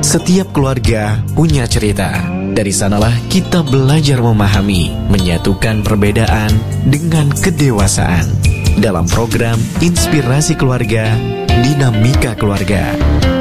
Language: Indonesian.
Setiap keluarga punya cerita. Dari sanalah kita belajar memahami, menyatukan perbedaan dengan kedewasaan. Dalam program Inspirasi Keluarga, Dinamika Keluarga.